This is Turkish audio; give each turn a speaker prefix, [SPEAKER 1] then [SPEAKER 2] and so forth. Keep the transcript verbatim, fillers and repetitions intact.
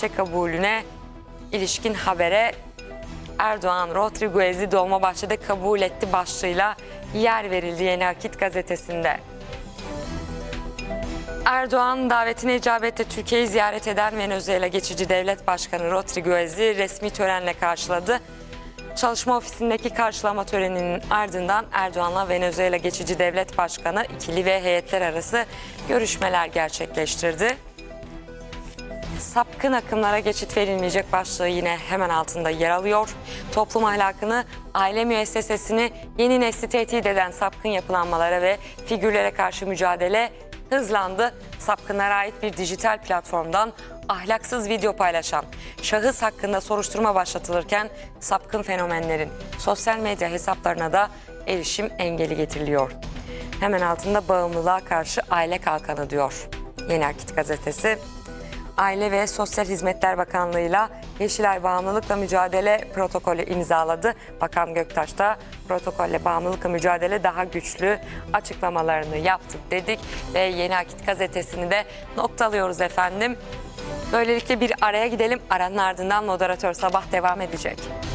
[SPEAKER 1] bahçe kabulüne ilişkin habere Erdoğan Rodriguez'i Dolmabahçe'de kabul etti başlığıyla yer verildi Yeni Akit gazetesinde. Erdoğan davetine icabetle Türkiye'yi ziyaret eden Venezuela geçici devlet başkanı Rodriguez'i resmi törenle karşıladı. Çalışma ofisindeki karşılama töreninin ardından Erdoğan'la Venezuela geçici devlet başkanı ikili ve heyetler arası görüşmeler gerçekleştirdi. Sapkın akımlara geçit verilmeyecek başlığı yine hemen altında yer alıyor. Toplum ahlakını, aile müessesesini, yeni nesli tehdit eden sapkın yapılanmalara ve figürlere karşı mücadele hızlandı. Sapkınlara ait bir dijital platformdan ahlaksız video paylaşan şahıs hakkında soruşturma başlatılırken sapkın fenomenlerin sosyal medya hesaplarına da erişim engeli getiriliyor. Hemen altında bağımlılığa karşı aile kalkanı diyor Yeni Akit gazetesi. Aile ve Sosyal Hizmetler Bakanlığı'yla Yeşilay Bağımlılıkla Mücadele protokolü imzaladı. Bakan Göktaş da protokolle bağımlılıkla mücadele daha güçlü açıklamalarını yaptık dedik ve Yeni Akit gazetesini de noktalıyoruz efendim. Böylelikle bir araya gidelim. Aranın ardından moderatör Sabah devam edecek.